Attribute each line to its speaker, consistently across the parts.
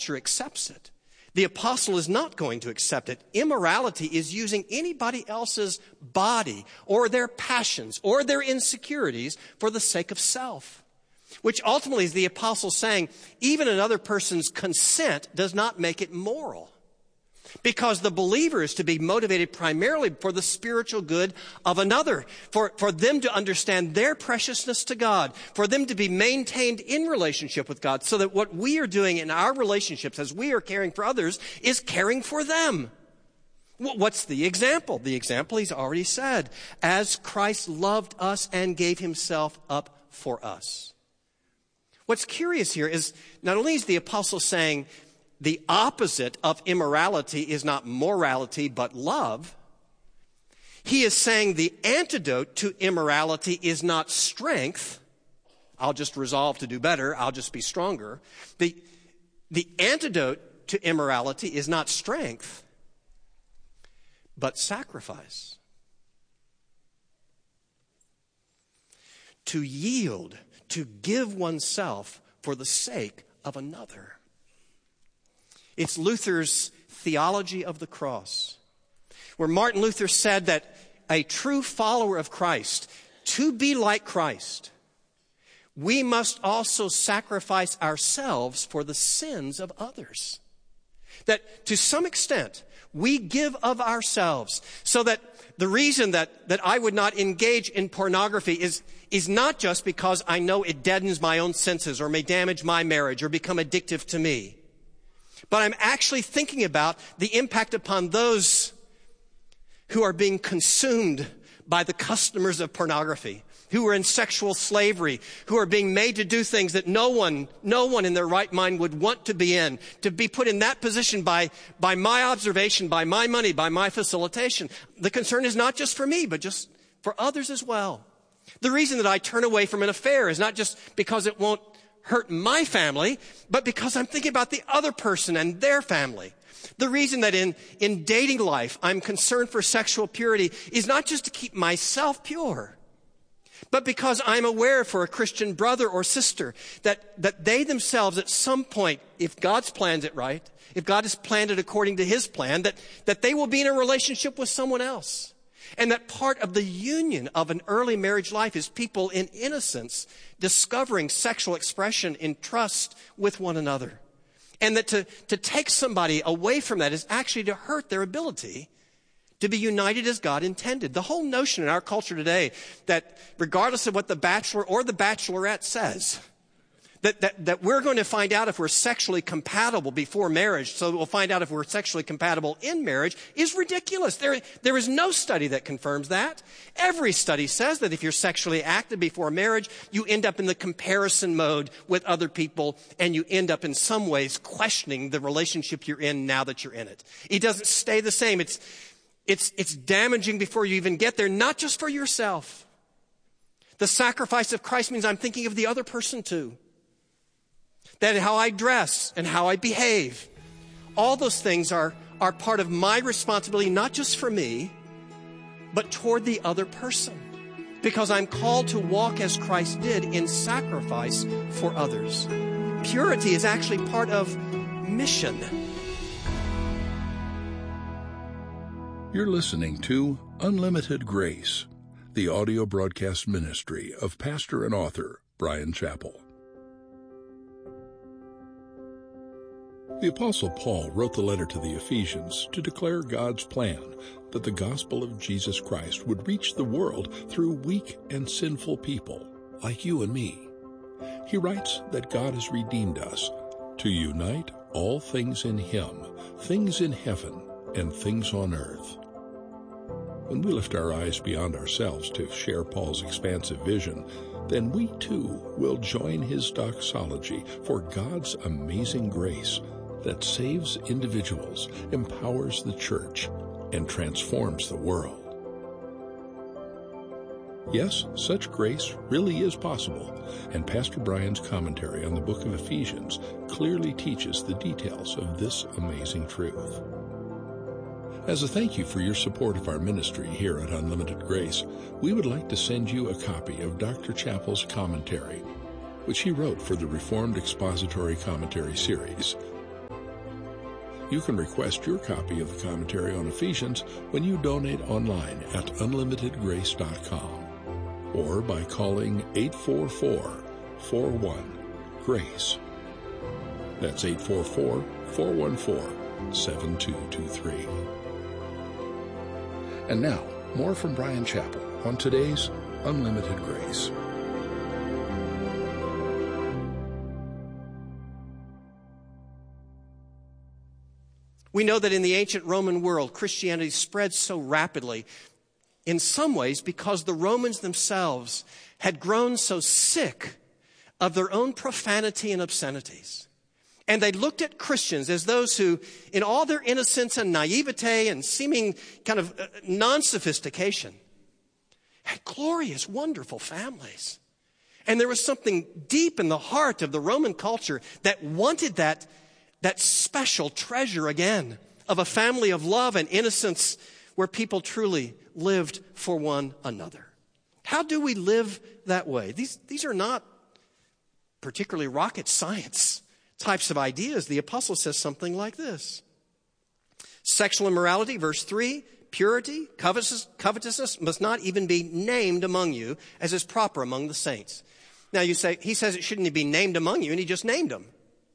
Speaker 1: culture accepts it. The apostle is not going to accept it. Immorality is using anybody else's body or their passions or their insecurities for the sake of self, which ultimately is the apostle saying even another person's consent does not make it moral, because the believer is to be motivated primarily for the spiritual good of another, for them to understand their preciousness to God, for them to be maintained in relationship with God, so that what we are doing in our relationships as we are caring for others is caring for them. What's the example? The example he's already said. As Christ loved us and gave himself up for us. What's curious here is not only is the apostle saying the opposite of immorality is not morality, but love. He is saying the antidote to immorality is not strength. I'll just resolve to do better. I'll just be stronger. The antidote to immorality is not strength, but sacrifice. To yield, to give oneself for the sake of another. It's Luther's theology of the cross, where Martin Luther said that a true follower of Christ, to be like Christ, we must also sacrifice ourselves for the sins of others. That to some extent, we give of ourselves, so that the reason that I would not engage in pornography is not just because I know it deadens my own senses or may damage my marriage or become addictive to me. But I'm actually thinking about the impact upon those who are being consumed by the customers of pornography, who are in sexual slavery, who are being made to do things that no one in their right mind would want to be in, to be put in that position by my observation, by my money, by my facilitation. The concern is not just for me, but just for others as well. The reason that I turn away from an affair is not just because it won't hurt my family, but because I'm thinking about the other person and their family. The reason that in dating life I'm concerned for sexual purity is not just to keep myself pure, but because I'm aware for a Christian brother or sister that they themselves at some point, if God's planned it right, if God has planned it according to his plan, that they will be in a relationship with someone else. And that part of the union of an early marriage life is people in innocence discovering sexual expression in trust with one another. And that to take somebody away from that is actually to hurt their ability to be united as God intended. The whole notion in our culture today that regardless of what the bachelor or the bachelorette says, that we're going to find out if we're sexually compatible before marriage, so that we'll find out if we're sexually compatible in marriage, is ridiculous. There is no study that confirms that. Every study says that if you're sexually active before marriage, you end up in the comparison mode with other people, and you end up in some ways questioning the relationship you're in now that you're in it. It doesn't stay the same. It's damaging before you even get there, not just for yourself. The sacrifice of Christ means I'm thinking of the other person too. That how I dress and how I behave, all those things are part of my responsibility, not just for me, but toward the other person. Because I'm called to walk as Christ did in sacrifice for others. Purity is actually part of mission.
Speaker 2: You're listening to Unlimited Grace, the audio broadcast ministry of pastor and author Bryan Chapell. The Apostle Paul wrote the letter to the Ephesians to declare God's plan that the gospel of Jesus Christ would reach the world through weak and sinful people like you and me. He writes that God has redeemed us to unite all things in Him, things in heaven and things on earth. When we lift our eyes beyond ourselves to share Paul's expansive vision, then we too will join his doxology for God's amazing grace that saves individuals, empowers the church, and transforms the world. Yes, such grace really is possible, and Pastor Bryan's commentary on the book of Ephesians clearly teaches the details of this amazing truth. As a thank you for your support of our ministry here at Unlimited Grace, we would like to send you a copy of Dr. Chapell's commentary, which he wrote for the Reformed Expository Commentary series. You can request your copy of the commentary on Ephesians when you donate online at unlimitedgrace.com or by calling 844-41-GRACE. That's 844-414-7223. And now, more from Bryan Chapell on today's Unlimited Grace.
Speaker 1: We know that in the ancient Roman world, Christianity spread so rapidly, in some ways because the Romans themselves had grown so sick of their own profanity and obscenities. And they looked at Christians as those who, in all their innocence and naivete and seeming kind of non-sophistication, had glorious, wonderful families. And there was something deep in the heart of the Roman culture that wanted that special treasure again of a family of love and innocence where people truly lived for one another. How do we live that way? These are not particularly rocket science types of ideas. The apostle says something like this. Sexual immorality, verse 3, purity, covetousness must not even be named among you as is proper among the saints. Now you say, he says it shouldn't be named among you, and he just named them.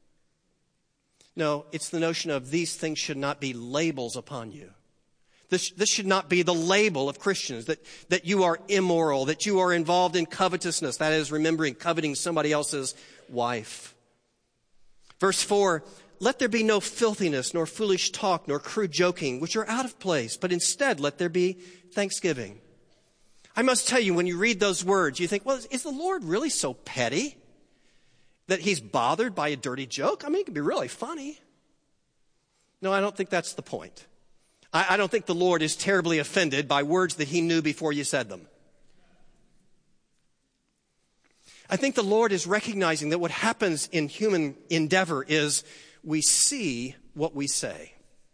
Speaker 1: No, it's the notion of these things should not be labels upon you. This should not be the label of Christians, that you are immoral, that you are involved in covetousness, that is, coveting somebody else's wife. Verse 4, let there be no filthiness, nor foolish talk, nor crude joking, which are out of place, but instead let there be thanksgiving. I must tell you, when you read those words, you think, well, is the Lord really so petty that he's bothered by a dirty joke? I mean, it can be really funny. No, I don't think that's the point. I don't think the Lord is terribly offended by words that he knew before you said them. I think the Lord is recognizing that what happens in human endeavor is we see what we say.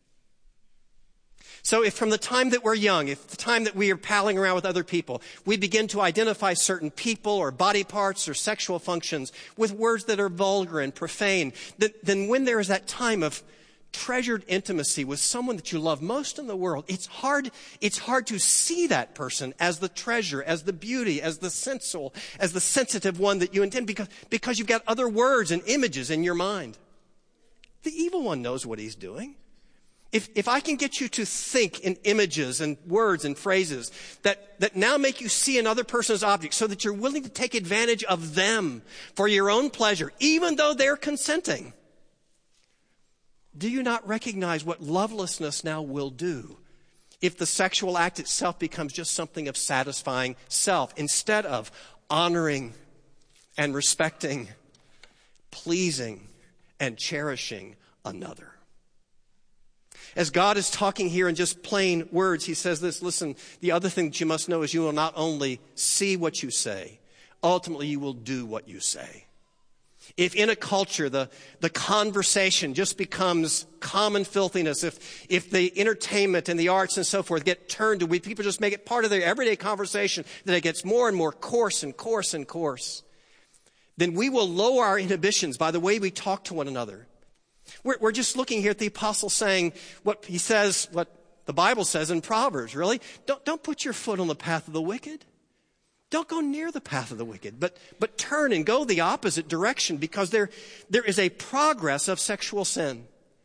Speaker 1: So if from the time that we're young, if the time that we are palling around with other people, we begin to identify certain people or body parts or sexual functions with words that are vulgar and profane, then when there is that time of treasured intimacy with someone that you love most in the world, it's hard to see that person as the treasure, as the beauty, as the sensual, as the sensitive one that you intend, because you've got other words and images in your mind. The evil one knows what he's doing. If I can get you to think in images and words and phrases that now make you see another person's object so that you're willing to take advantage of them for your own pleasure, even though they're consenting, do you not recognize what lovelessness now will do if the sexual act itself becomes just something of satisfying self instead of honoring and respecting, pleasing and cherishing another? As God is talking here in just plain words, he says this, listen, the other thing that you must know is you will not only see what you say, ultimately you will do what you say. If in a culture the conversation just becomes common filthiness, if the entertainment and the arts and so forth get turned to, people just make it part of their everyday conversation, that it gets more and more coarse and coarse and coarse, then we will lower our inhibitions by the way we talk to one another. We're just looking here at the apostle saying what he says, what the Bible says in Proverbs, really. Don't put your foot on the path of the wicked. Don't go near the path of the wicked, but turn and go the opposite direction, because there is a progress of sexual sin.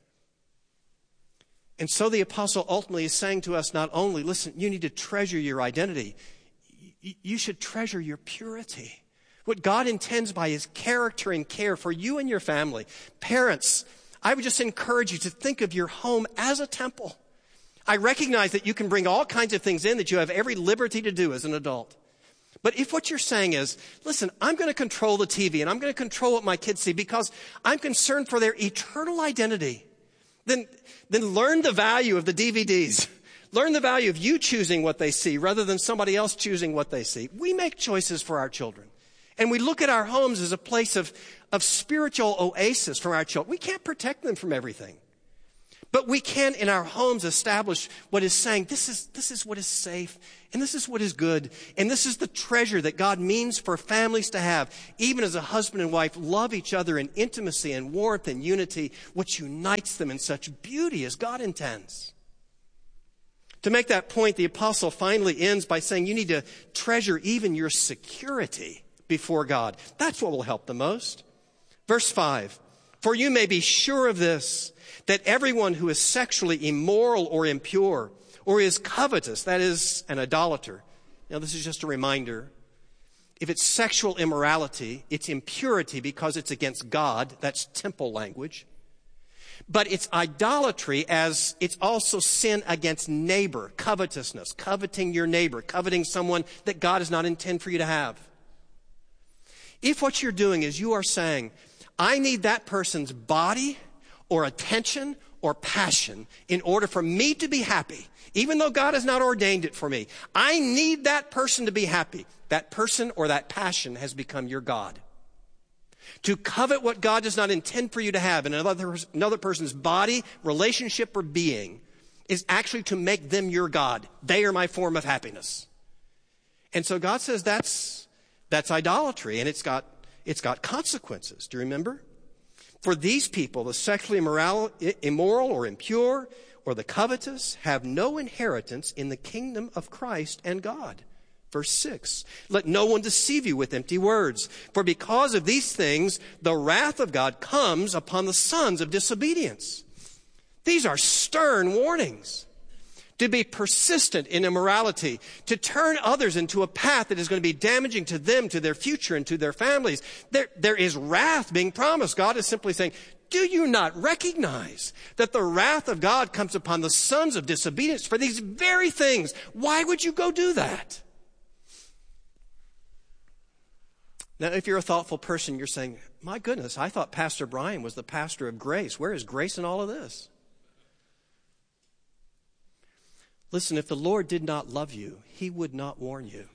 Speaker 1: And so the apostle ultimately is saying to us not only, listen, you need to treasure your identity, you should treasure your purity. What God intends by his character and care for you and your family. Parents, I would just encourage you to think of your home as a temple. I recognize that you can bring all kinds of things in that you have every liberty to do as an adult. But if what you're saying is, listen, I'm going to control the TV and I'm going to control what my kids see because I'm concerned for their eternal identity, then learn the value of the DVDs. Learn the value of you choosing what they see rather than somebody else choosing what they see. We make choices for our children. And we look at our homes as a place of spiritual oasis for our children. We can't protect them from everything. But we can, in our homes, establish what is saying, this is what is safe, and this is what is good, and this is the treasure that God means for families to have, even as a husband and wife love each other in intimacy and warmth and unity, which unites them in such beauty as God intends. To make that point, the apostle finally ends by saying you need to treasure even your security before God. That's what will help the most. Verse 5, for you may be sure of this, that everyone who is sexually immoral or impure or is covetous, that is, an idolater. Now, this is just a reminder. If it's sexual immorality, it's impurity because it's against God. That's temple language. But it's idolatry as it's also sin against neighbor, covetousness, coveting your neighbor, coveting someone that God does not intend for you to have. If what you're doing is you are saying, I need that person's body or attention or passion in order for me to be happy, even though God has not ordained it for me. I need that person to be happy. That person or that passion has become your God. To covet what God does not intend for you to have in another person's body, relationship, or being is actually to make them your God. They are my form of happiness. And so God says that's idolatry, and it's got consequences. Do you remember? For these people, the sexually immoral or impure or the covetous have no inheritance in the kingdom of Christ and God. Verse 6, let no one deceive you with empty words, for because of these things, the wrath of God comes upon the sons of disobedience. These are stern warnings. To be persistent in immorality, to turn others into a path that is going to be damaging to them, to their future, and to their families. There is wrath being promised. God is simply saying, do you not recognize that the wrath of God comes upon the sons of disobedience for these very things? Why would you go do that? Now, if you're a thoughtful person, you're saying, my goodness, I thought Pastor Brian was the pastor of grace. Where is grace in all of this? Listen, if the Lord did not love you, he would not warn you.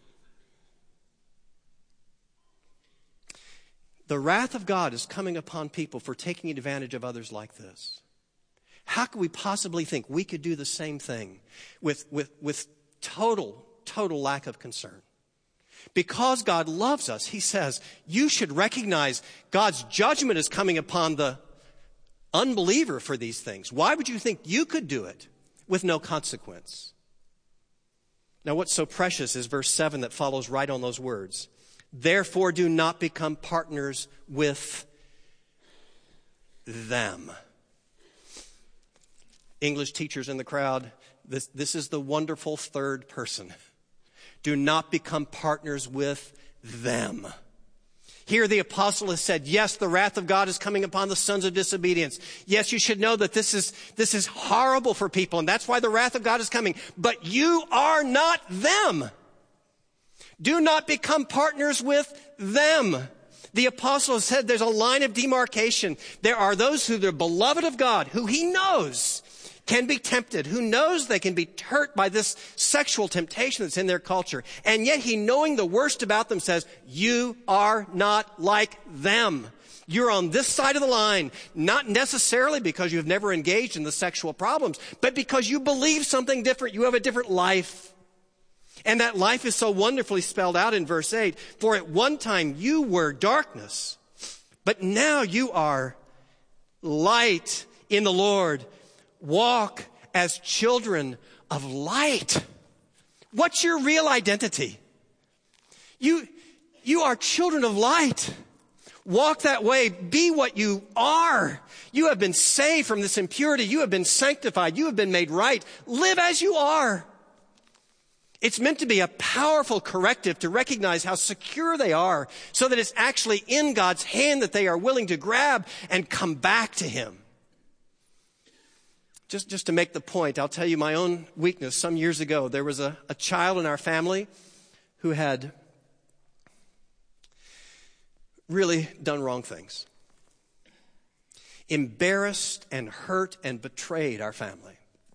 Speaker 1: The wrath of God is coming upon people for taking advantage of others like this. How could we possibly think we could do the same thing with total lack of concern? Because God loves us, he says, you should recognize God's judgment is coming upon the unbeliever for these things. Why would you think you could do it with no consequence? Now, what's so precious is verse 7 that follows right on those words. Therefore, do not become partners with them. English teachers in the crowd, this is the wonderful third person. Do not become partners with them. Here the apostle has said, yes, the wrath of God is coming upon the sons of disobedience. Yes, you should know that this is horrible for people, and that's why the wrath of God is coming. But you are not them. Do not become partners with them. The apostle has said there's a line of demarcation. There are those who are beloved of God, who he knows can be tempted, who knows they can be hurt by this sexual temptation that's in their culture. And yet he, knowing the worst about them, says, you are not like them. You're on this side of the line, not necessarily because you've never engaged in the sexual problems, but because you believe something different. You have a different life. And that life is so wonderfully spelled out in verse 8. For at one time you were darkness, but now you are light in the Lord. Walk as children of light. What's your real identity? You are children of light. Walk that way. Be what you are. You have been saved from this impurity. You have been sanctified. You have been made right. Live as you are. It's meant to be a powerful corrective to recognize how secure they are so that it's actually in God's hand that they are willing to grab and come back to him. Just to make the point, I'll tell you my own weakness. Some years ago, there was a child in our family who had really done wrong things. Embarrassed and hurt and betrayed our family.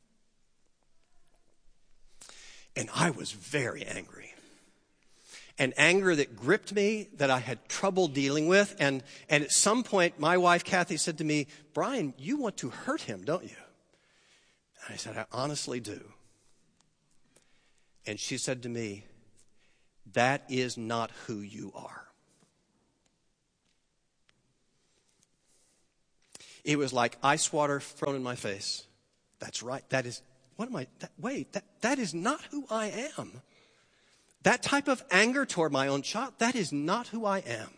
Speaker 1: And I was very angry. An anger that gripped me, that I had trouble dealing with. And at some point, my wife, Kathy, said to me, Brian, you want to hurt him, don't you? I said, I honestly do. And she said to me, that is not who you are. It was like ice water thrown in my face. That's right. That is, what am I, that is not who I am. That type of anger toward my own child, that is not who I am.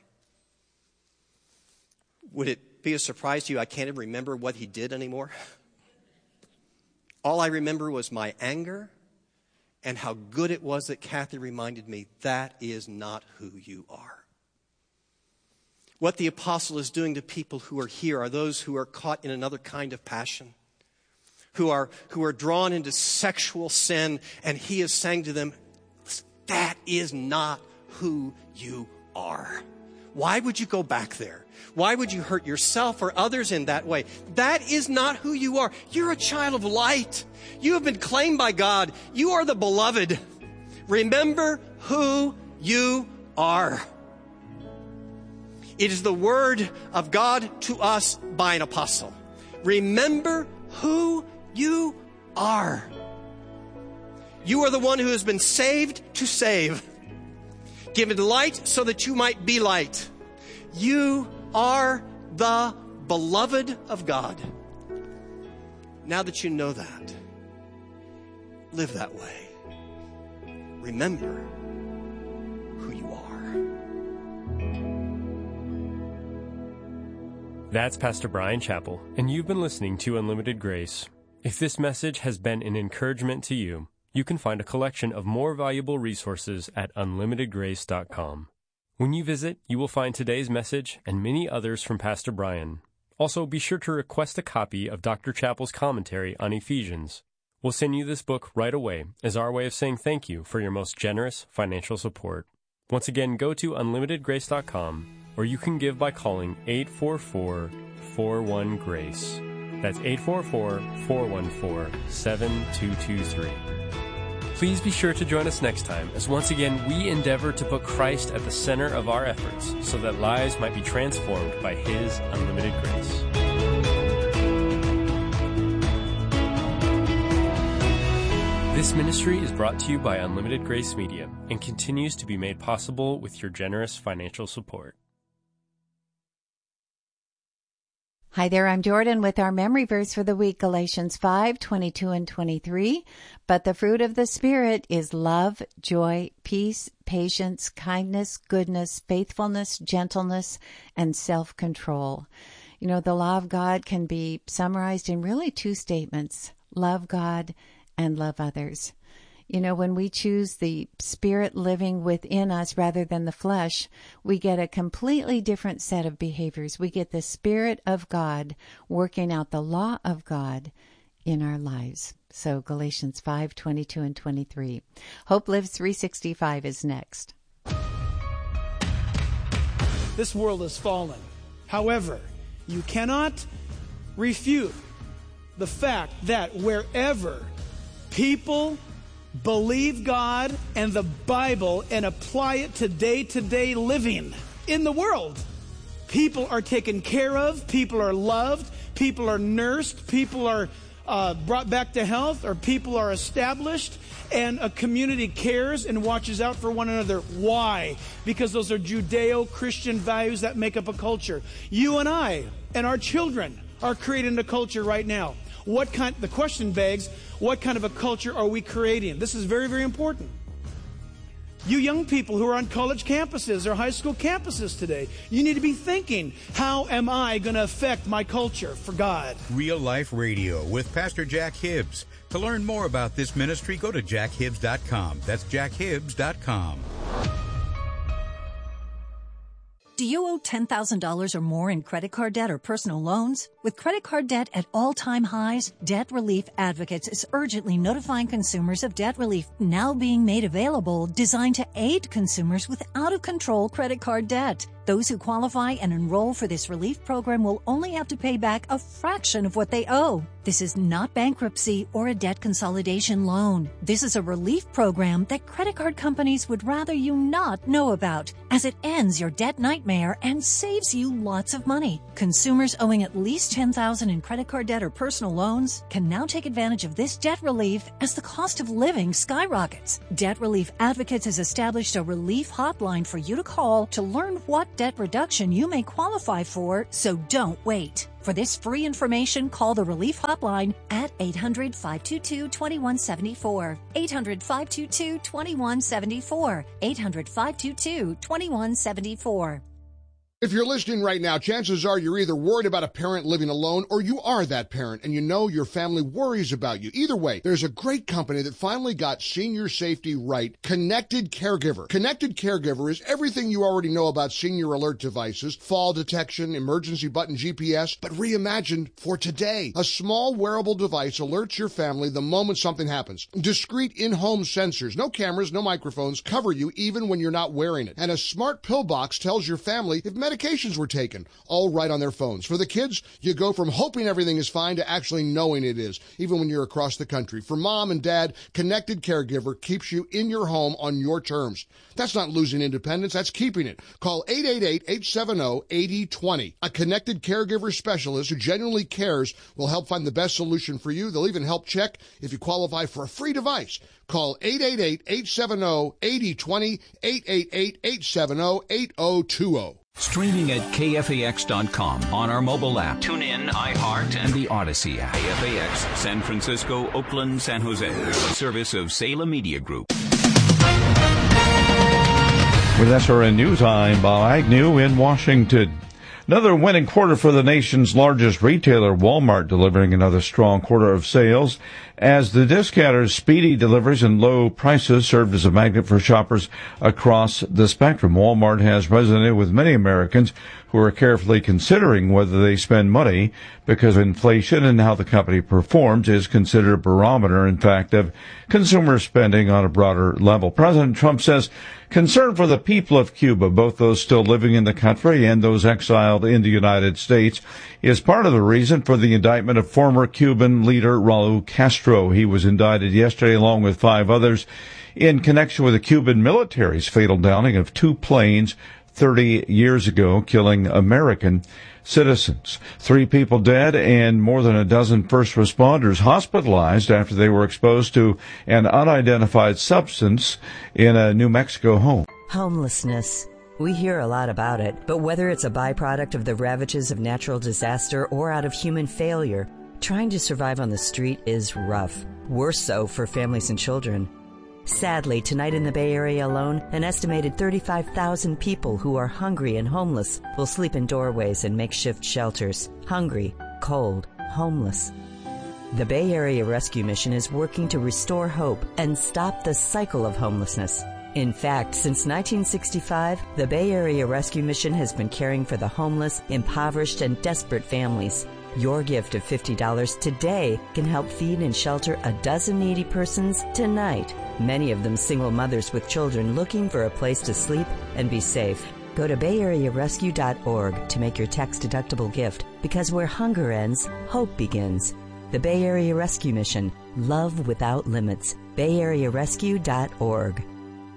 Speaker 1: Would it be a surprise to you I can't even remember what he did anymore? All I remember was my anger and how good it was that Kathy reminded me, that is not who you are. What the apostle is doing to people who are here are those who are caught in another kind of passion, who are drawn into sexual sin, and he is saying to them, that is not who you are. Why would you go back there? Why would you hurt yourself or others in that way? That is not who you are. You're a child of light. You have been claimed by God. You are the beloved. Remember who you are. It is the word of God to us by an apostle. Remember who you are. You are the one who has been saved to save. Given light so that you might be light. You are the beloved of God. Now that you know that, live that way. Remember who you are.
Speaker 3: That's Pastor Brian Chappell, and you've been listening to Unlimited Grace. If this message has been an encouragement to you, you can find a collection of more valuable resources at unlimitedgrace.com. When you visit, you will find today's message and many others from Pastor Brian. Also, be sure to request a copy of Dr. Chappell's commentary on Ephesians. We'll send you this book right away as our way of saying thank you for your most generous financial support. Once again, go to unlimitedgrace.com, or you can give by calling 844-41-GRACE. That's 844-414-7223. Please be sure to join us next time as once again we endeavor to put Christ at the center of our efforts so that lives might be transformed by His unlimited grace. This ministry is brought to you by Unlimited Grace Media and continues to be made possible with your generous financial support.
Speaker 4: Hi there, I'm Jordan with our memory verse for the week, Galatians 5:22 and 23. But the fruit of the Spirit is love, joy, peace, patience, kindness, goodness, faithfulness, gentleness, and self-control. You know, the law of God can be summarized in really two statements: love God and love others. You know, when we choose the Spirit living within us rather than the flesh, we get a completely different set of behaviors. We get the Spirit of God working out the law of God in our lives. So Galatians 5:22 and 23. Hope Lives 365 is next.
Speaker 5: This world is fallen. However, you cannot refute the fact that wherever people believe God and the Bible and apply it to day-to-day living in the world, people are taken care of, people are loved, people are nursed, people are brought back to health, or people are established, and a community cares and watches out for one another. Why? Because those are Judeo-Christian values that make up a culture. You and I and our children are creating a culture right now. The question begs, what kind of a culture are we creating? This is very, very important. You young people who are on college campuses or high school campuses today, you need to be thinking, how am I going to affect my culture for God?
Speaker 6: Real Life Radio with Pastor Jack Hibbs. To learn more about this ministry, go to jackhibbs.com. That's jackhibbs.com.
Speaker 7: Do you owe $10,000 or more in credit card debt or personal loans? With credit card debt at all-time highs, Debt Relief Advocates is urgently notifying consumers of debt relief now being made available, designed to aid consumers with out-of-control credit card debt. Those who qualify and enroll for this relief program will only have to pay back a fraction of what they owe. This is not bankruptcy or a debt consolidation loan. This is a relief program that credit card companies would rather you not know about, as it ends your debt nightmare and saves you lots of money. Consumers owing at least $10,000 in credit card debt or personal loans can now take advantage of this debt relief as the cost of living skyrockets. Debt Relief Advocates has established a relief hotline for you to call to learn what debt reduction you may qualify for, so don't wait. For this free information, call the Relief Hotline at 800-522-2174. 800-522-2174. 800-522-2174.
Speaker 8: If you're listening right now, chances are you're either worried about a parent living alone or you are that parent and you know your family worries about you. Either way, there's a great company that finally got senior safety right, Connected Caregiver. Connected Caregiver is everything you already know about senior alert devices, fall detection, emergency button GPS, but reimagined for today. A small wearable device alerts your family the moment something happens. Discreet in-home sensors, no cameras, no microphones, cover you even when you're not wearing it. And a smart pill box tells your family if medications were taken, all right on their phones. For the kids, you go from hoping everything is fine to actually knowing it is, even when you're across the country. For mom and dad, Connected Caregiver keeps you in your home on your terms. That's not losing independence, that's keeping it. Call 888-870-8020. A Connected Caregiver specialist who genuinely cares will help find the best solution for you. They'll even help check if you qualify for a free device. Call 888-870-8020, 888-870-8020.
Speaker 9: Streaming at KFAX.com, on our mobile app, TuneIn, iHeart, and the Odyssey app. KFAX, San Francisco, Oakland, San Jose. A service of Salem Media Group.
Speaker 10: With SRN News, I'm Bob Agnew in Washington. Another winning quarter for the nation's largest retailer, Walmart, delivering another strong quarter of sales as the discounter's speedy deliveries and low prices served as a magnet for shoppers across the spectrum. Walmart has resonated with many Americans who are carefully considering whether they spend money because of inflation, and how the company performs is considered a barometer, in fact, of consumer spending on a broader level. President Trump says concern for the people of Cuba, both those still living in the country and those exiled in the United States, is part of the reason for the indictment of former Cuban leader Raul Castro. He was indicted yesterday along with 5 others in connection with the Cuban military's fatal downing of 2 planes 30 years ago, killing American citizens. 3 people dead and more than a dozen first responders hospitalized after they were exposed to an unidentified substance in a New Mexico home.
Speaker 11: Homelessness. We hear a lot about it, but whether it's a byproduct of the ravages of natural disaster or out of human failure, trying to survive on the street is rough. Worse so for families and children. Sadly, tonight in the Bay Area alone, an estimated 35,000 people who are hungry and homeless will sleep in doorways and makeshift shelters. Hungry, cold, homeless. The Bay Area Rescue Mission is working to restore hope and stop the cycle of homelessness. In fact, since 1965, the Bay Area Rescue Mission has been caring for the homeless, impoverished, and desperate families. Your gift of $50 today can help feed and shelter a dozen needy persons tonight. Many of them single mothers with children looking for a place to sleep and be safe. Go to BayAreaRescue.org to make your tax-deductible gift, because where hunger ends, hope begins. The Bay Area Rescue Mission. Love without limits. BayAreaRescue.org.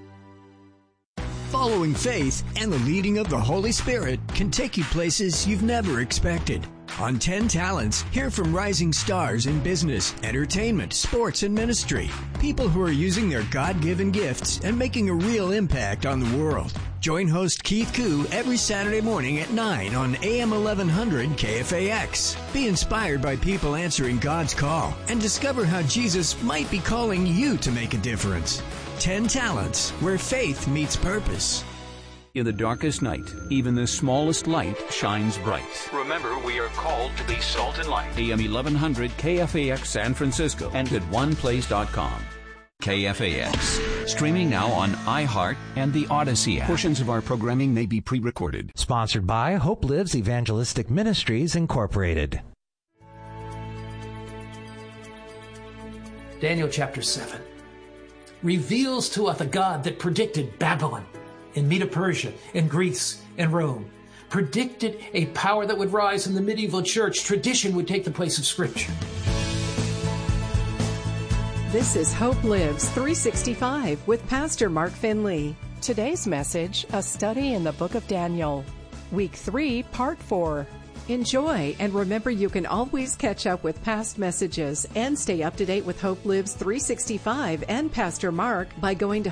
Speaker 12: Following faith and the leading of the Holy Spirit can take you places you've never expected. On 10 Talents, hear from rising stars in business, entertainment, sports, and ministry. People who are using their God-given gifts and making a real impact on the world. Join host Keith Koo every Saturday morning at 9 on AM 1100 KFAX. Be inspired by people answering God's call and discover how Jesus might be calling you to make a difference. 10 Talents, where faith meets purpose.
Speaker 9: In the darkest night, even the smallest light shines bright. Remember, we are called to be salt and light. AM 1100 KFAX San Francisco and at oneplace.com. KFAX. Streaming now on iHeart and the Odyssey app. Portions of our programming may be pre-recorded.
Speaker 13: Sponsored by Hope Lives Evangelistic Ministries, Incorporated.
Speaker 14: Daniel chapter 7 reveals to us a God that predicted Babylon and Medo-Persia and Greece and Rome. Predicted a power that would rise in the medieval church. Tradition would take the place of Scripture.
Speaker 15: This is Hope Lives 365 with Pastor Mark Finley. Today's message, a study in the book of Daniel. Week 3, Part 4. Enjoy, and remember you can always catch up with past messages and stay up to date with Hope Lives 365 and Pastor Mark by going to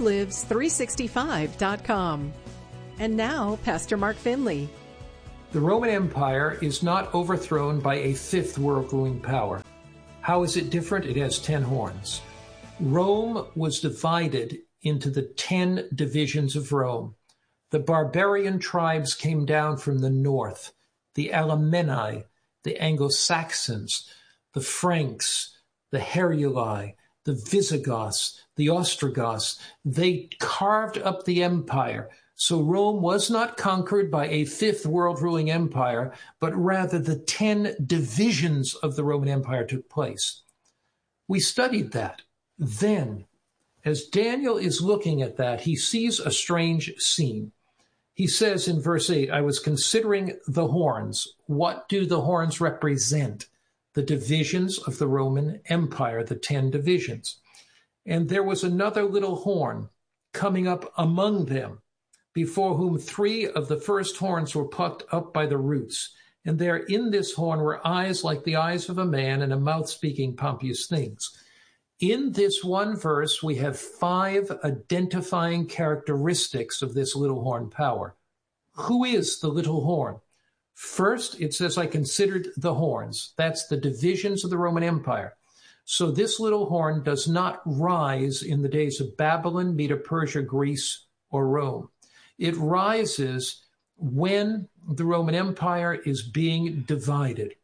Speaker 15: hopelives365.com. And now, Pastor Mark Finley.
Speaker 14: The Roman Empire is not overthrown by a fifth world-ruling power. How is it different? It has 10 horns. Rome was divided into the 10 divisions of Rome. The barbarian tribes came down from the north. The Alemanni, the Anglo-Saxons, the Franks, the Heruli, the Visigoths, the Ostrogoths. They carved up the empire. So Rome was not conquered by a fifth world-ruling empire, but rather the 10 divisions of the Roman Empire took place. We studied that. Then, as Daniel is looking at that, he sees a strange scene. He says in verse 8, I was considering the horns. What do the horns represent? The divisions of the Roman Empire, the 10 divisions. And there was another little horn coming up among them, before whom 3 of the first horns were plucked up by the roots. And there in this horn were eyes like the eyes of a man, and a mouth speaking pompous things. In this one verse, we have 5 identifying characteristics of this little horn power. Who is the little horn? First, it says, I considered the horns. That's the divisions of the Roman Empire. So this little horn does not rise in the days of Babylon, Medo-Persia, Greece, or Rome. It rises when the Roman Empire is being divided.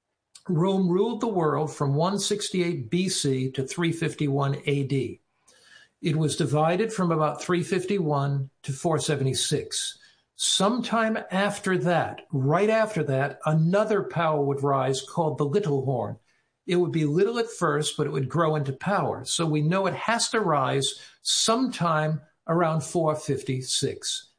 Speaker 14: Rome ruled the world from 168 BC to 351 AD. It was divided from about 351 to 476. Sometime after that, right after that, another power would rise called the Little Horn. It would be little at first, but it would grow into power. So we know it has to rise sometime around 476,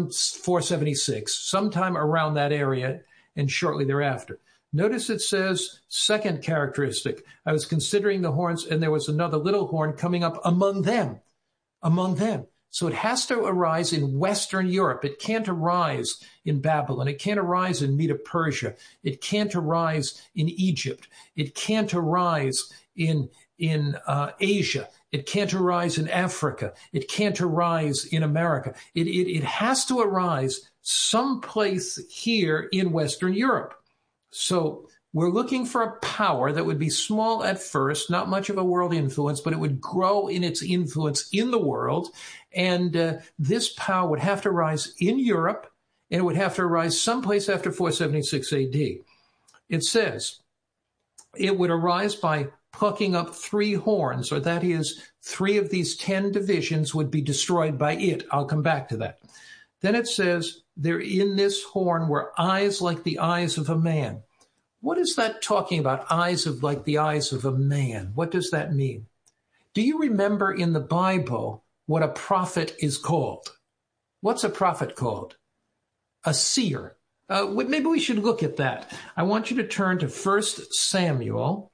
Speaker 14: 476, sometime around that area and shortly thereafter. Notice it says, second characteristic, I was considering the horns, and there was another little horn coming up among them. So it has to arise in Western Europe. It can't arise in Babylon. It can't arise in Medo-Persia. It can't arise in Egypt. It can't arise in Asia. It can't arise in Africa. It can't arise in America. It has to arise someplace here in Western Europe. So we're looking for a power that would be small at first, not much of a world influence, but it would grow in its influence in the world. And this power would have to rise in Europe, and it would have to arise someplace after 476 AD. It says it would arise by plucking up 3 horns, or that is, 3 of these 10 divisions would be destroyed by it. I'll come back to that. Then it says, there in this horn were eyes like the eyes of a man. What is that talking about? Eyes of like the eyes of a man. What does that mean? Do you remember in the Bible what a prophet is called? What's a prophet called? A seer. Maybe we should look at that. I want you to turn to 1 Samuel,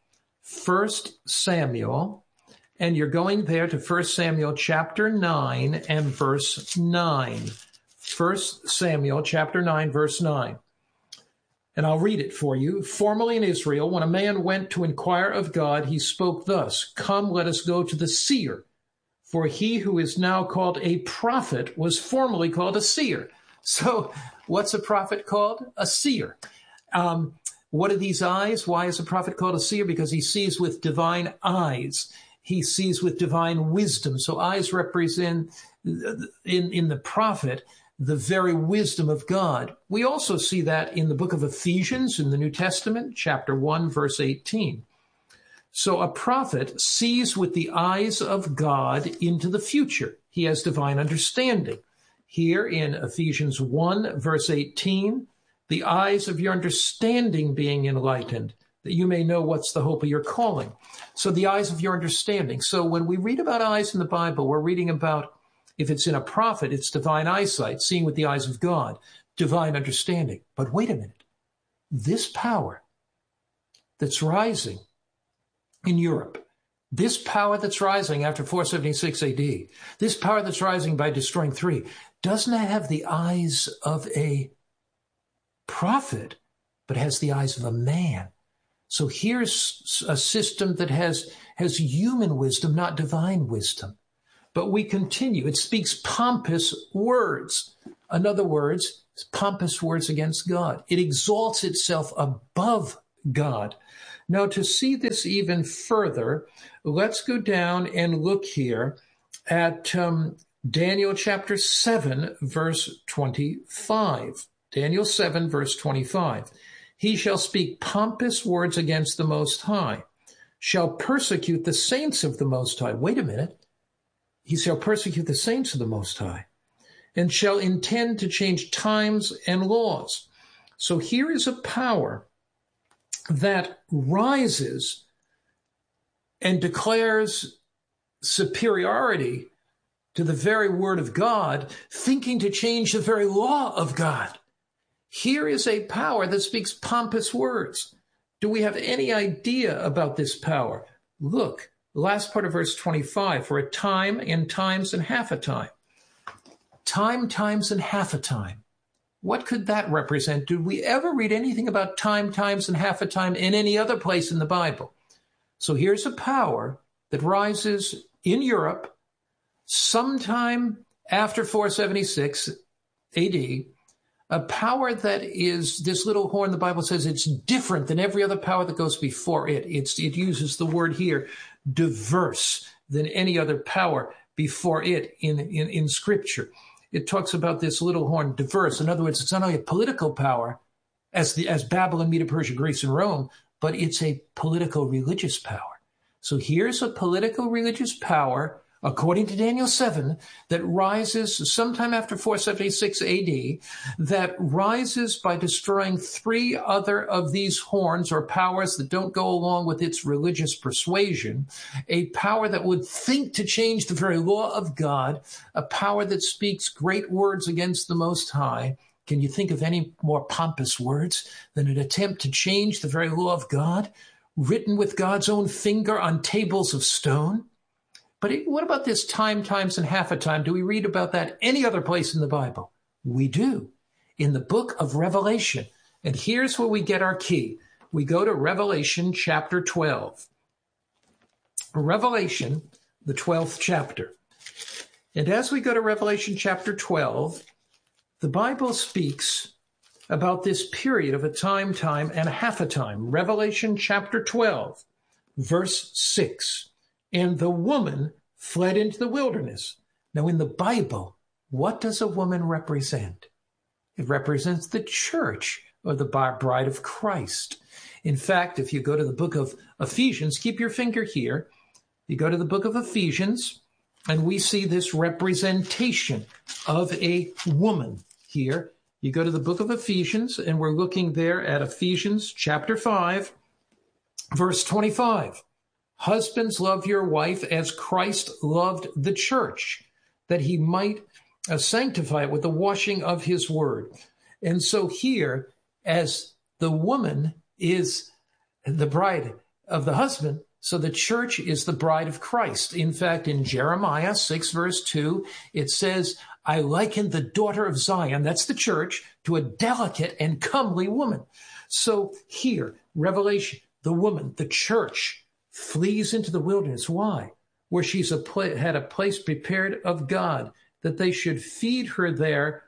Speaker 14: and you're going there to 1 Samuel chapter 9 and verse 9. 1 Samuel chapter 9, verse 9. And I'll read it for you. Formerly in Israel, when a man went to inquire of God, he spoke thus, come, let us go to the seer. For he who is now called a prophet was formerly called a seer. So what's a prophet called? A seer. What are these eyes? Why is a prophet called a seer? Because he sees with divine eyes. He sees with divine wisdom. So eyes represent, in the prophet, the very wisdom of God. We also see that in the book of Ephesians in the New Testament, chapter 1, verse 18. So a prophet sees with the eyes of God into the future. He has divine understanding. Here in Ephesians 1, verse 18, the eyes of your understanding being enlightened, that you may know what's the hope of your calling. So the eyes of your understanding. So when we read about eyes in the Bible, we're reading about If it's in a prophet, it's divine eyesight, seeing with the eyes of God, divine understanding. But wait a minute. This power that's rising in Europe, this power that's rising after 476 AD, this power that's rising by destroying 3, doesn't have the eyes of a prophet, but has the eyes of a man. So here's a system that has human wisdom, not divine wisdom. But we continue. It speaks pompous words. In other words, pompous words against God. It exalts itself above God. Now, to see this even further, let's go down and look here at Daniel chapter 7, verse 25. Daniel 7, verse 25. He shall speak pompous words against the Most High, shall persecute the saints of the Most High. Wait a minute. He shall persecute the saints of the Most High, and shall intend to change times and laws. So here is a power that rises and declares superiority to the very word of God, thinking to change the very law of God. Here is a power that speaks pompous words. Do we have any idea about this power? Look, last part of verse 25, for a time and times and half a time. Time, times, and half a time. What could that represent? Did we ever read anything about time, times, and half a time in any other place in the Bible? So here's a power that rises in Europe sometime after 476 AD, a power that is this little horn. The Bible says it's different than every other power that goes before it. It uses the word here, diverse than any other power before it in Scripture. It talks about this little horn, diverse. In other words, it's not only a political power as Babylon, Medo, Persia, Greece, and Rome, but it's a political religious power. So here's a political religious power, according to Daniel 7, that rises sometime after 476 AD, that rises by destroying 3 other of these horns or powers that don't go along with its religious persuasion, a power that would think to change the very law of God, a power that speaks great words against the Most High. Can you think of any more pompous words than an attempt to change the very law of God, written with God's own finger on tables of stone? But what about this time, times, and half a time? Do we read about that any other place in the Bible? We do. In the book of Revelation. And here's where we get our key. We go to Revelation chapter 12. Revelation, the 12th chapter. And as we go to Revelation chapter 12, the Bible speaks about this period of a time, and a half a time. Revelation chapter 12, verse 6. And the woman fled into the wilderness. Now, in the Bible, what does a woman represent? It represents the church, or the bride of Christ. In fact, if you go to the book of Ephesians, keep your finger here. You go to the book of Ephesians, and we see this representation of a woman here. You go to the book of Ephesians, and we're looking there at Ephesians chapter 5, verse 25. Husbands, love your wife as Christ loved the church, that he might sanctify it with the washing of his word. And so here, as the woman is the bride of the husband, so the church is the bride of Christ. In fact, in Jeremiah 6, verse 2, it says, I liken the daughter of Zion, that's the church, to a delicate and comely woman. So here, Revelation, the woman, the church, flees into the wilderness. Why? Where she's had a place prepared of God, that they should feed her there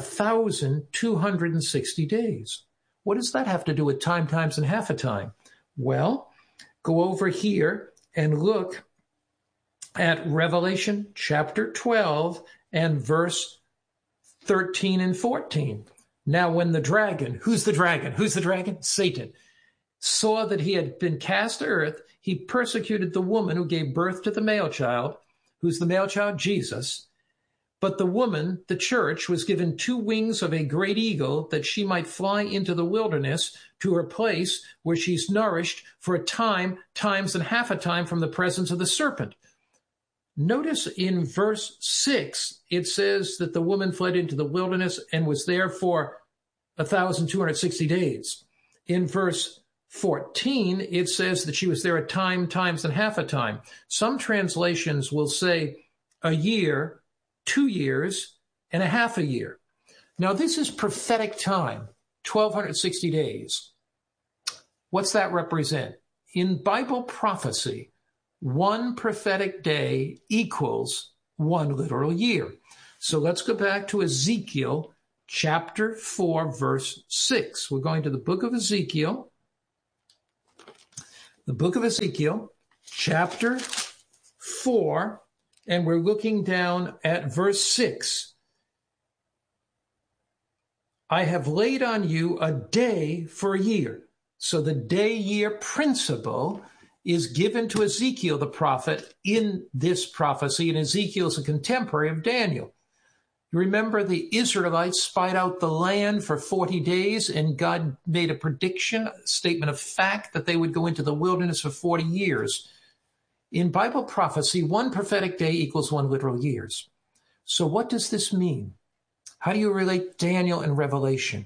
Speaker 14: 1,260 days. What does that have to do with time, times, and half a time? Well, go over here and look at Revelation chapter 12 and verse 13 and 14. Now, when the dragon, who's the dragon? Who's the dragon? Satan. Saw that he had been cast to earth, he persecuted the woman who gave birth to the male child. Who's the male child? Jesus. But the woman, the church, was given 2 wings of a great eagle, that she might fly into the wilderness to her place where she's nourished for a time, times, and half a time from the presence of the serpent. Notice in verse 6, it says that the woman fled into the wilderness and was there for 1,260 days. In verse 14, it says that she was there a time, times, and half a time. Some translations will say a year, 2 years, and a half a year. Now, this is prophetic time, 1,260 days. What's that represent? In Bible prophecy, one prophetic day equals one literal year. So let's go back to Ezekiel chapter 4, verse 6. We're going to the book of Ezekiel. The book of Ezekiel, chapter 4, and we're looking down at verse 6. I have laid on you a day for a year. So the day-year principle is given to Ezekiel the prophet in this prophecy, and Ezekiel is a contemporary of Daniel. You remember the Israelites spied out the land for 40 days, and God made a prediction, a statement of fact, that they would go into the wilderness for 40 years. In Bible prophecy, one prophetic day equals one literal years. So what does this mean? How do you relate Daniel and Revelation?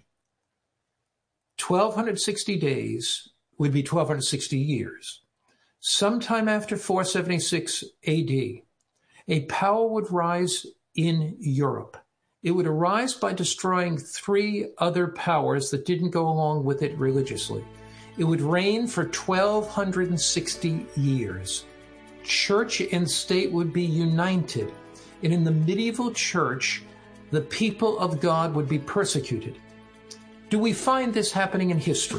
Speaker 14: 1,260 days would be 1,260 years. Sometime after 476 AD, a power would rise in Europe. It would arise by destroying 3 other powers that didn't go along with it religiously. It would reign for 1,260 years. Church and state would be united. And in the medieval church, the people of God would be persecuted. Do we find this happening in history?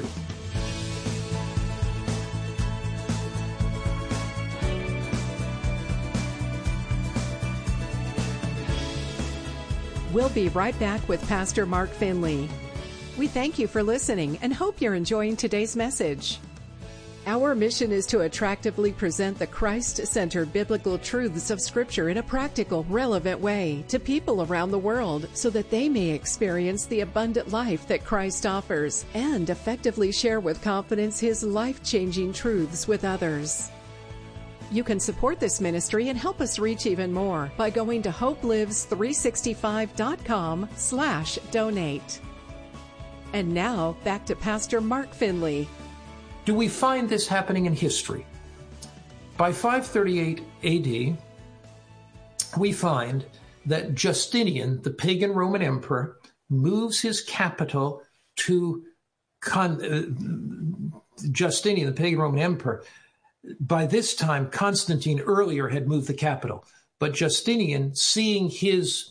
Speaker 15: We'll be right back with Pastor Mark Finley. We thank you for listening and hope you're enjoying today's message. Our mission is to attractively present the Christ-centered biblical truths of Scripture in a practical, relevant way to people around the world so that they may experience the abundant life that Christ offers and effectively share with confidence His life-changing truths with others. You can support this ministry and help us reach even more by going to hopelives365.com/donate. And now, back to Pastor Mark Finley.
Speaker 14: Do we find this happening in history? By 538 AD, we find that Justinian, the pagan Roman emperor, moves his capital to Justinian, the pagan Roman emperor. By this time, Constantine earlier had moved the capital, but Justinian, seeing his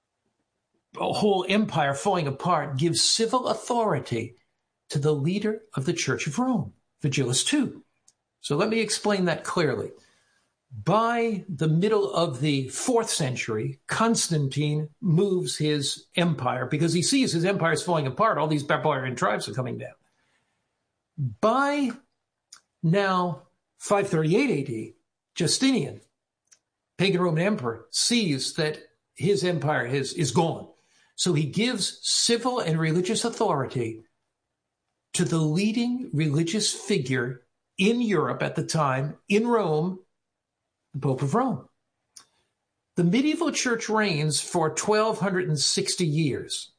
Speaker 14: whole empire falling apart, gives civil authority to the leader of the Church of Rome, Vigilus II. So let me explain that clearly. By the middle of the 4th century, Constantine moves his empire because he sees his empire is falling apart. All these barbarian tribes are coming down. By now 538 AD, Justinian, pagan Roman emperor, sees that his empire is gone. So he gives civil and religious authority to the leading religious figure in Europe at the time, in Rome, the Pope of Rome. The medieval church reigns for 1,260 years.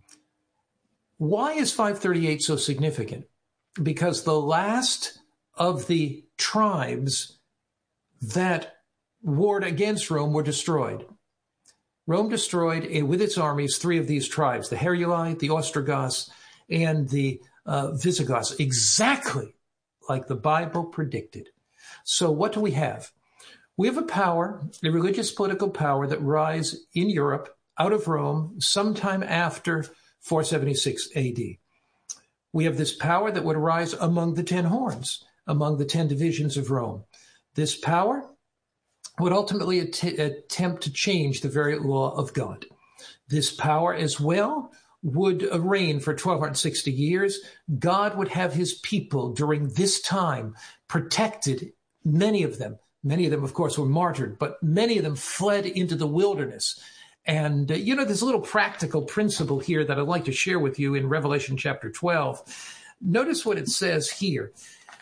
Speaker 14: Why is 538 so significant? Because the last of the tribes that warred against Rome were destroyed. Rome destroyed, with its armies, 3 of these tribes, the Heruli, the Ostrogoths, and the Visigoths, exactly like the Bible predicted. So what do we have? We have a power, a religious political power that rise in Europe out of Rome sometime after 476 AD. We have this power that would arise among the 10 horns, among the 10 divisions of Rome. This power would ultimately attempt to change the very law of God. This power as well would reign for 1,260 years. God would have his people during this time protected. Many of them, of course, were martyred, but many of them fled into the wilderness. And, there's a little practical principle here that I'd like to share with you in Revelation chapter 12. Notice what it says here.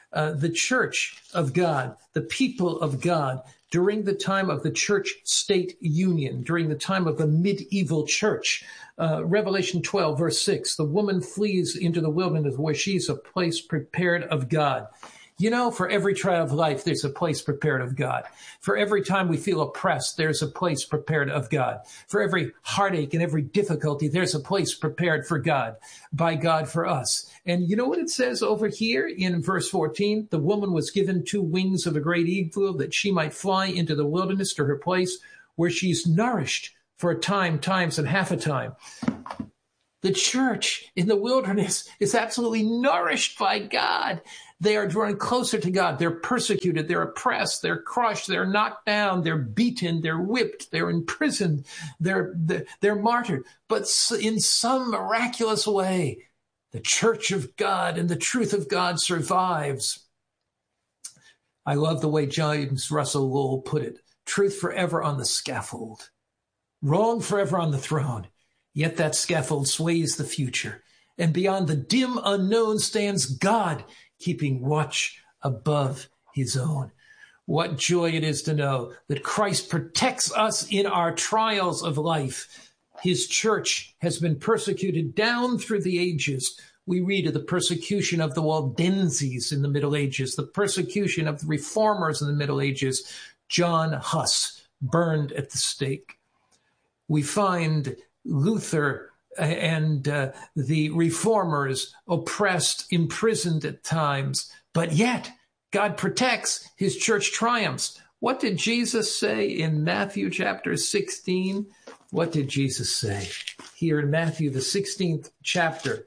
Speaker 14: the church of God, the people of God, during the time of the church-state union, during the time of the medieval church. Revelation 12, verse 6, the woman flees into the wilderness where she's a place prepared of God. You know, for every trial of life, there's a place prepared of God. For every time we feel oppressed, there's a place prepared of God. For every heartache and every difficulty, there's a place prepared for God, by God for us. And you know what it says over here in verse 14? The woman was given 2 wings of a great eagle that she might fly into the wilderness to her place where she's nourished for a time, times, and half a time. The church in the wilderness is absolutely nourished by God. They are drawing closer to God. They're persecuted. They're oppressed. They're crushed. They're knocked down. They're beaten. They're whipped. They're imprisoned. They're martyred. But in some miraculous way, the church of God and the truth of God survives. I love the way James Russell Lowell put it. Truth forever on the scaffold. Wrong forever on the throne. Yet that scaffold sways the future. And beyond the dim unknown stands God, keeping watch above his own. What joy it is to know that Christ protects us in our trials of life. His church has been persecuted down through the ages. We read of the persecution of the Waldenses in the Middle Ages, the persecution of the Reformers in the Middle Ages, John Huss burned at the stake. We find Luther and the Reformers oppressed, imprisoned at times, but yet God protects, his church triumphs. What did Jesus say in Matthew chapter 16? What did Jesus say? Here in Matthew, the 16th chapter,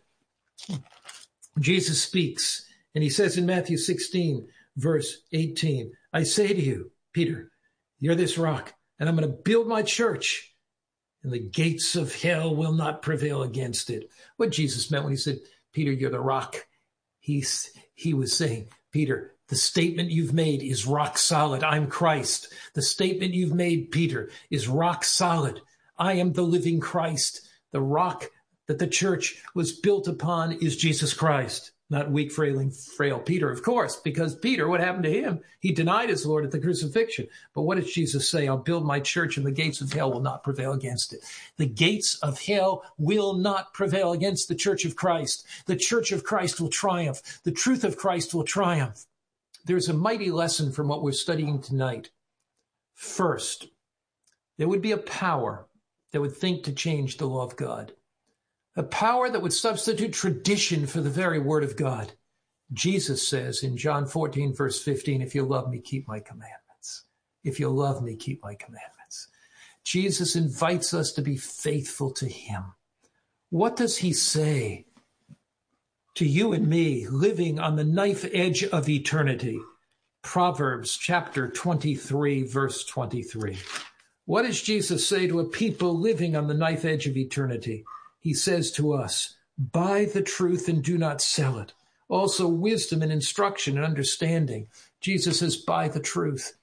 Speaker 14: Jesus speaks, and he says in Matthew 16, verse 18, I say to you, Peter, you're this rock, and I'm going to build my church, and the gates of hell will not prevail against it. What Jesus meant when he said, Peter, you're the rock, he was saying, Peter, the statement you've made is rock solid. I'm Christ. The statement you've made, Peter, is rock solid. I am the living Christ. The rock that the church was built upon is Jesus Christ. Not weak, frail Peter, of course, because Peter, what happened to him? He denied his Lord at the crucifixion. But what does Jesus say? I'll build my church and the gates of hell will not prevail against it. The gates of hell will not prevail against the church of Christ. The church of Christ will triumph. The truth of Christ will triumph. There's a mighty lesson from what we're studying tonight. First, there would be a power that would think to change the law of God. A power that would substitute tradition for the very word of God. Jesus says in John 14, verse 15, if you love me, keep my commandments. If you love me, keep my commandments. Jesus invites us to be faithful to him. What does he say to you and me living on the knife edge of eternity? Proverbs chapter 23, verse 23. What does Jesus say to a people living on the knife edge of eternity? He says to us, buy the truth and do not sell it. Also wisdom and instruction and understanding. Jesus says, buy the truth.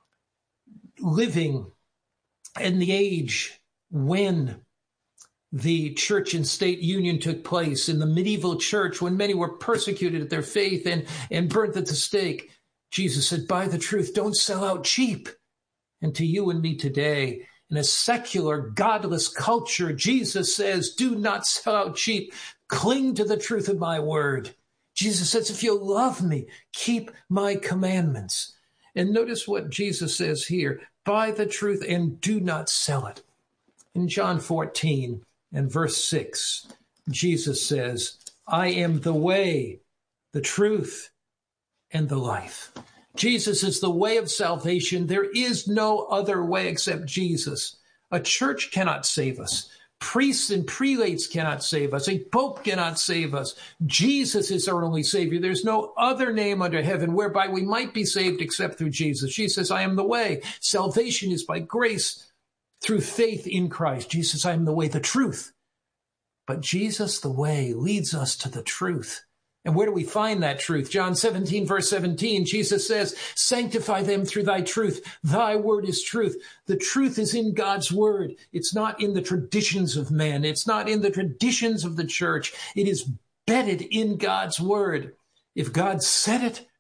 Speaker 14: Living in the age when the church and state union took place, in the medieval church, when many were persecuted at their faith and burnt at the stake, Jesus said, buy the truth, don't sell out cheap. And to you and me today, in a secular, godless culture, Jesus says, do not sell out cheap. Cling to the truth of my word. Jesus says, if you love me, keep my commandments. And notice what Jesus says here, buy the truth and do not sell it. In John 14 and verse 6, Jesus says, I am the way, the truth, and the life. Jesus is the way of salvation. There is no other way except Jesus. A church cannot save us. Priests and prelates cannot save us. A pope cannot save us. Jesus is our only Savior. There's no other name under heaven whereby we might be saved except through Jesus. Jesus says, I am the way. Salvation is by grace through faith in Christ. Jesus, I am the way, the truth. But Jesus, the way, leads us to the truth. And where do we find that truth? John 17, verse 17, Jesus says, sanctify them through thy truth. Thy word is truth. The truth is in God's word. It's not in the traditions of men. It's not in the traditions of the church. It is bedded in God's word. If God said it,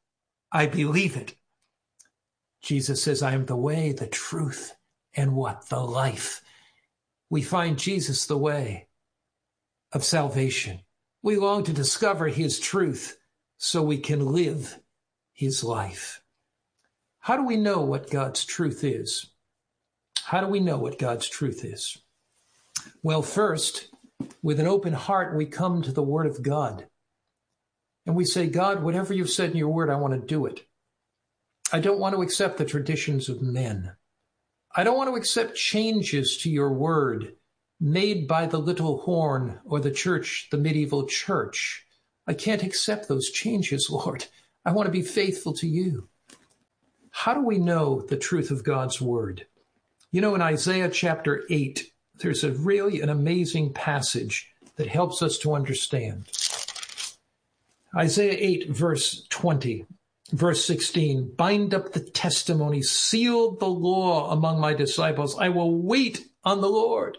Speaker 14: I believe it. Jesus says, I am the way, the truth, and what? The life. We find Jesus the way of salvation. We long to discover his truth so we can live his life. How do we know what God's truth is? How do we know what God's truth is? Well, first, with an open heart, we come to the Word of God. And we say, God, whatever you've said in your Word, I want to do it. I don't want to accept the traditions of men. I don't want to accept changes to your Word made by the little horn or the church, the medieval church. I can't accept those changes, Lord. I want to be faithful to you. How do we know the truth of God's Word? You know, in Isaiah chapter 8, there's an amazing passage that helps us to understand. Isaiah 8, verse 20, verse 16, bind up the testimony, seal the law among my disciples. I will wait on the Lord.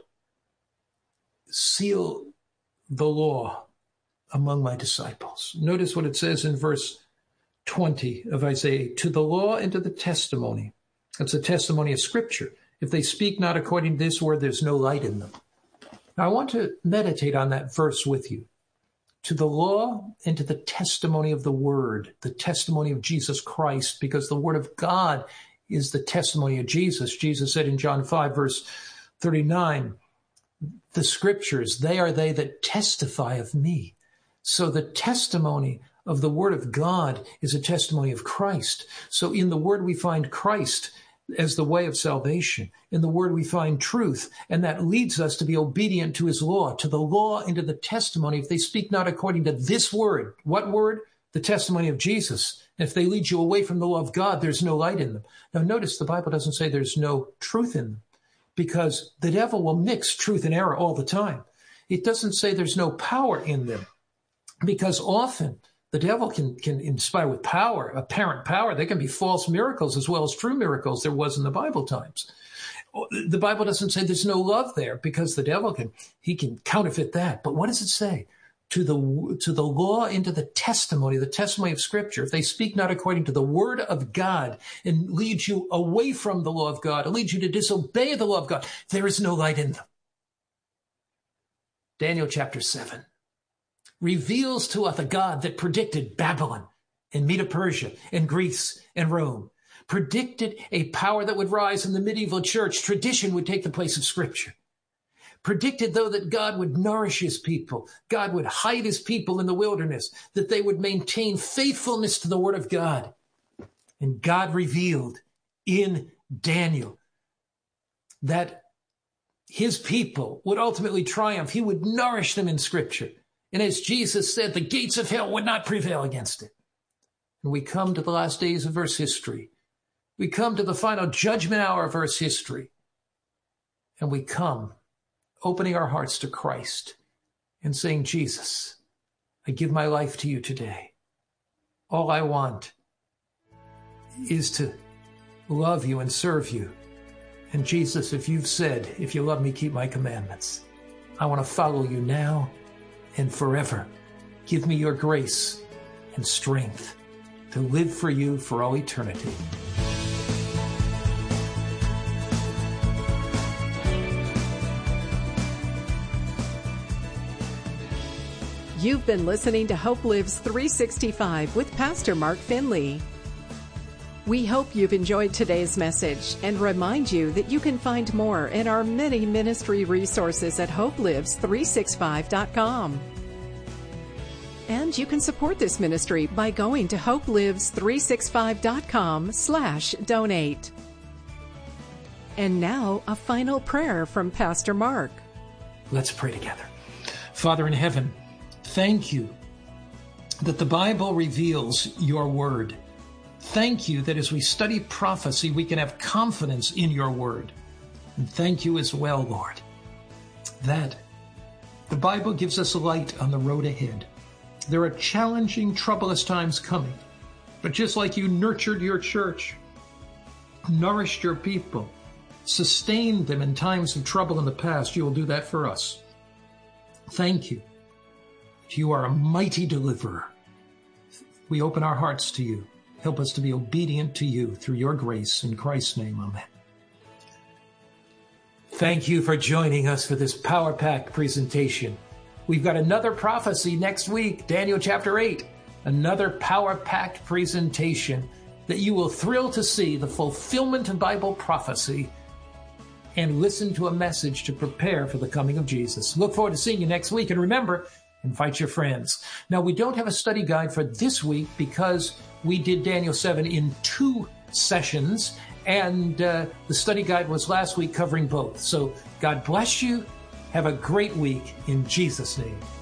Speaker 14: Seal the law among my disciples. Notice what it says in verse 20 of Isaiah, to the law and to the testimony. That's a testimony of Scripture. If they speak not according to this word, there's no light in them. Now, I want to meditate on that verse with you. To the law and to the testimony of the word, the testimony of Jesus Christ, because the word of God is the testimony of Jesus. Jesus said in John 5, verse 39, the Scriptures, they are they that testify of me. So the testimony of the word of God is a testimony of Christ. So in the word we find Christ as the way of salvation. In the word we find truth, and that leads us to be obedient to his law, to the law and to the testimony. If they speak not according to this word, what word? The testimony of Jesus. And if they lead you away from the law of God, there's no light in them. Now notice the Bible doesn't say there's no truth in them, because the devil will mix truth and error all the time. It doesn't say there's no power in them, because often the devil can inspire with power, apparent power. There can be false miracles as well as true miracles. There was in the Bible times. The Bible doesn't say there's no love there, because the devil can counterfeit that. But what does it say? To the law and to the testimony of Scripture. If they speak not according to the word of God and lead you away from the law of God, and lead you to disobey the law of God, there is no light in them. Daniel chapter 7. Reveals to us a God that predicted Babylon and Medo-Persia and Greece and Rome, predicted a power that would rise in the medieval church. Tradition would take the place of Scripture. Predicted, though, that God would nourish his people. God would hide his people in the wilderness, that they would maintain faithfulness to the word of God. And God revealed in Daniel that his people would ultimately triumph. He would nourish them in Scripture. And as Jesus said, the gates of hell would not prevail against it. And we come to the last days of Earth's history. We come to the final judgment hour of Earth's history. And we come opening our hearts to Christ and saying, Jesus, I give my life to you today. All I want is to love you and serve you. And Jesus, if you've said, if you love me, keep my commandments. I want to follow you now and forever. Give me your grace and strength to live for you for all eternity.
Speaker 15: You've been listening to Hope Lives 365 with Pastor Mark Finley. We hope you've enjoyed today's message and remind you that you can find more in our many ministry resources at hopelives365.com. And you can support this ministry by going to hopelives365.com/donate. And now a final prayer from Pastor Mark.
Speaker 14: Let's pray together. Father in heaven, thank you that the Bible reveals your word. Thank you that as we study prophecy, we can have confidence in your word. And thank you as well, Lord, that the Bible gives us light on the road ahead. There are challenging, troublous times coming, but just like you nurtured your church, nourished your people, sustained them in times of trouble in the past, you will do that for us. Thank you. You are a mighty deliverer. We open our hearts to you. Help us to be obedient to you through your grace. In Christ's name, amen. Thank you for joining us for this Power Pack presentation. We've got another prophecy next week, Daniel chapter 8, another Power Pack presentation that you will thrill to see the fulfillment of Bible prophecy and listen to a message to prepare for the coming of Jesus. Look forward to seeing you next week. And remember, invite your friends. Now, we don't have a study guide for this week because we did Daniel 7 in 2 sessions, and the study guide was last week covering both. So God bless you. Have a great week in Jesus' name.